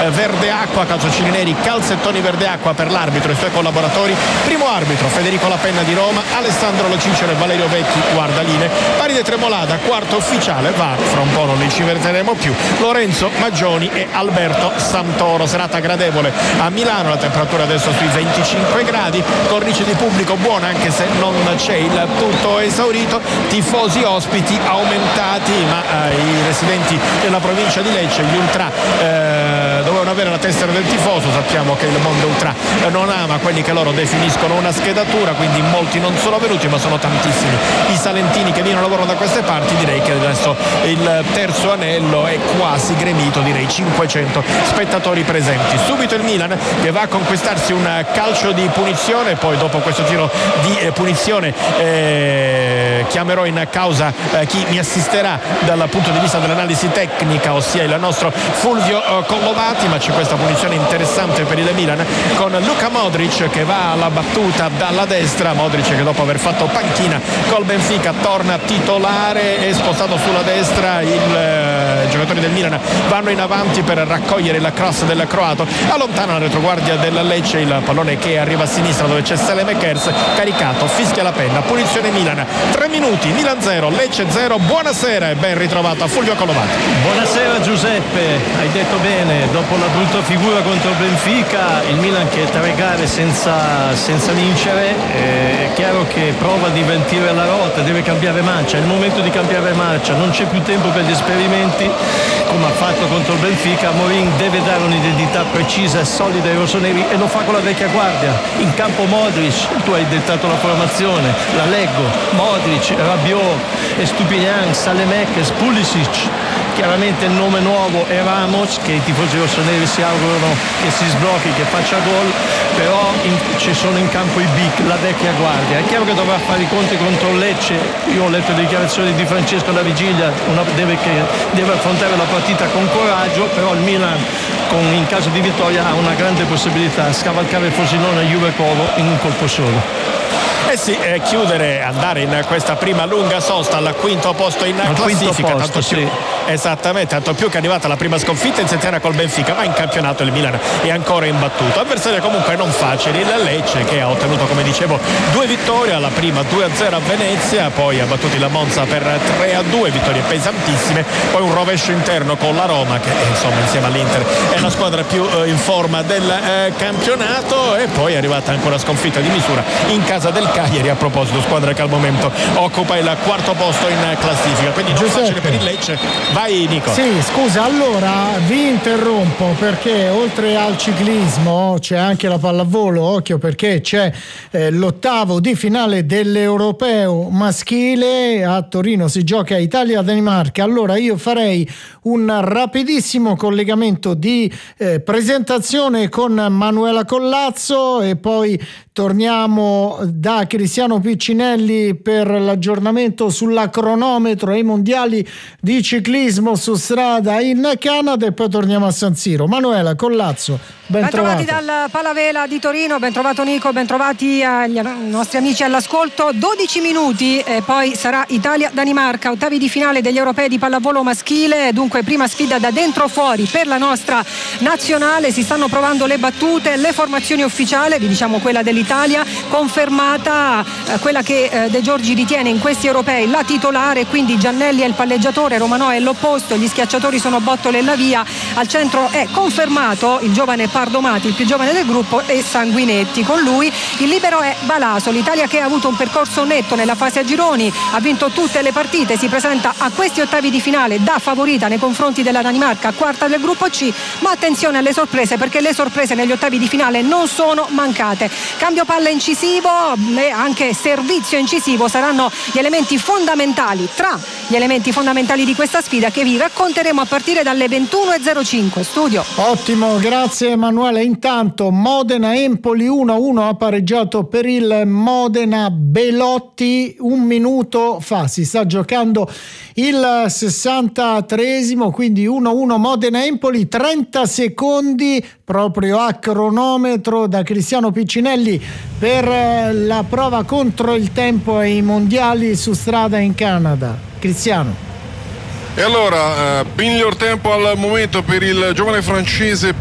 verde acqua, calzoncini neri, calzettoni verde acqua per l'arbitro e i suoi collaboratori. Primo arbitro Federico Lapenna di Roma, Alessandro Lo Cicero e Valerio Vecchi guardaline, Paride Tremolada quarto ufficiale, VAR fra un po' non li ci vedremo più, Lorenzo Maggioni e Alberto Santoro. Serata gradevole a Milano, la temperatura adesso sui 25 gradi, cornice di pubblico buona anche se non c'è il tutto esaurito, tifosi ospiti aumentati, ma i residenti della provincia di Lecce, gli ultra dovevano avere la tessera del tifoso. Sappiamo che il mondo ultra non ama quelli che loro definiscono una schedatura, quindi molti non sono venuti, ma sono tantissimi i salentini che viene lavorano da queste parti. Direi che adesso il terzo anello è quasi gremito, direi 500 spettatori presenti. Subito il Milan che va a conquistarsi un calcio di punizione, poi dopo questo tiro di punizione chiamerò in causa chi mi assisterà dal punto di vista dell'analisi tecnica, ossia il nostro Fulvio Collovati, ma c'è questa punizione interessante per il Milan con Luka Modric che va alla battuta dalla destra. Modric che dopo aver fatto panchina col Benfica torna titolare, è spostato sulla destra, i giocatori del Milan vanno in avanti per raccogliere il cross del croato, allontana la retroguardia del Lecce, il pallone che arriva a sinistra dove c'è Saelemaekers, caricato, fischia la penna, punizione Milan, 3 minuti, Milan 0, Lecce 0. Buonasera e ben ritrovato a Fulvio Collovati. Buonasera Giuseppe, hai detto bene, dopo la brutta figura contro il Benfica, il Milan che 3 gare senza vincere, è chiaro che prova a divertire la rotta, deve cambiare marcia, è il momento di cambiare marcia, non c'è più tempo per gli esperimenti come ha fatto contro il Benfica. Mourinho deve dare un'identità precisa e solida ai rossoneri e lo fa con la vecchia guardia. In campo Modric, tu hai dettato la formazione, la leggo: Modric, Rabiot, Estupinian, Saelemaekers, Pulisic. Chiaramente il nome nuovo è Ramos, che i tifosi rossoneri si augurano che si sblocchi, che faccia gol, però ci sono in campo i big, la vecchia guardia. È chiaro che dovrà fare i conti contro il Lecce. Io ho letto le dichiarazioni di Francesco alla vigilia, deve affrontare la partita con coraggio, però il Milan in caso di vittoria ha una grande possibilità a scavalcare il Frosinone e Juve Como in un colpo solo. Chiudere, andare in questa prima lunga sosta al quinto posto in classifica, tanto più, sì. Esattamente, tanto più che è arrivata la prima sconfitta in settimana col Benfica, ma in campionato il Milan è ancora imbattuto. Avversario comunque non facile, il Lecce che ha ottenuto, come dicevo, 2 vittorie, la prima 2-0 a Venezia, poi ha battuto il Monza per 3-2, vittorie pesantissime, poi un rovescio interno con la Roma che insomma insieme all'Inter è la squadra più in forma del campionato, e poi è arrivata anche una sconfitta di misura in casa del Cagliari, a proposito, squadra che al momento occupa il quarto posto in classifica, quindi non facile per il Lecce. Vai Nico. Sì, scusa, allora vi interrompo perché oltre al ciclismo c'è anche la pallavolo, occhio perché c'è l'ottavo di finale dell'Europeo maschile, a Torino si gioca Italia-Danimarca. Allora io farei un rapidissimo collegamento di presentazione con Manuela Collazzo e poi torniamo da Cristiano Piccinelli per l'aggiornamento sulla cronometro ai mondiali di ciclismo su strada in Canada e poi torniamo a San Siro. Manuela Collazzo, ben trovati dal Palavela di Torino, ben trovato Nico, ben trovati agli nostri amici all'ascolto. 12 minuti e poi sarà Italia-Danimarca, ottavi di finale degli europei di pallavolo maschile, dunque prima sfida da dentro fuori per la nostra nazionale. Si stanno provando le battute, le formazioni ufficiali, vi diciamo quella dell'Italia, confermata quella che De Giorgi ritiene in questi europei la titolare, quindi Giannelli è il palleggiatore, Romanò è l'opposto, gli schiacciatori sono Bottole e Lavia, al centro è confermato il giovane Pardomati, il più giovane del gruppo, e Sanguinetti. Con lui il libero è Balaso. L'Italia, che ha avuto un percorso netto nella fase a gironi, ha vinto tutte le partite, si presenta a questi ottavi di finale da favorita nei confronti della Danimarca, quarta del gruppo C, ma attenzione alle sorprese, perché le sorprese negli ottavi di finale non sono mancate. Cambio palla incisivo e anche servizio incisivo saranno gli elementi fondamentali, tra gli elementi fondamentali di questa sfida, che vi racconteremo a partire dalle 21.05. Studio. Ottimo, grazie Emanuele. Intanto Modena-Empoli 1-1, ha pareggiato per il Modena Belotti un minuto fa, si sta giocando il 63esimo, quindi 1-1 Modena-Empoli. 30 secondi proprio a cronometro da Cristiano Piccinelli per la prova contro il tempo ai mondiali su strada in Canada. Cristiano. E allora, miglior tempo al momento per il giovane francese